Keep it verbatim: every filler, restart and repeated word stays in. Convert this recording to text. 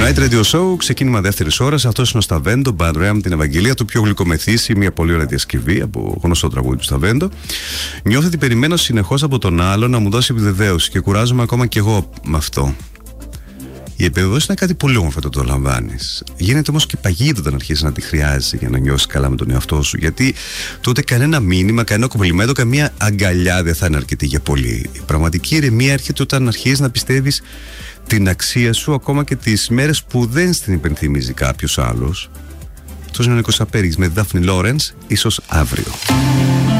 Night Radio Show, ξεκίνημα δεύτερης ώρας. Αυτός είναι ο Σταβέντο, Bad Ram, την Ευαγγελία του πιο γλυκομεθύση, μια πολύ ωραία διασκευή από γνωστό τραγούδι του Σταβέντο. Νιώθω ότι περιμένω συνεχώς από τον άλλο να μου δώσει επιβεβαίωση και κουράζομαι ακόμα κι εγώ με αυτό. Η επιβεβαίωση είναι κάτι πολύ όμορφο όταν το λαμβάνεις. Γίνεται όμως και παγίδα όταν αρχίσεις να τη χρειάζεσαι για να νιώσεις καλά με τον εαυτό σου. Γιατί τότε κανένα μήνυμα, κανένα κομπλιμέντο, καμία αγκαλιά δεν θα είναι αρκετή για πολύ. Η πραγματική ηρεμία έρχεται όταν αρχίζεις να πιστεύεις την αξία σου ακόμα και τις μέρες που δεν στην υπενθυμίζει κάποιος άλλος. Αυτό είναι ο Νίκος Σαπέρης με Δάφνη Λόρενς, ίσως αύριο.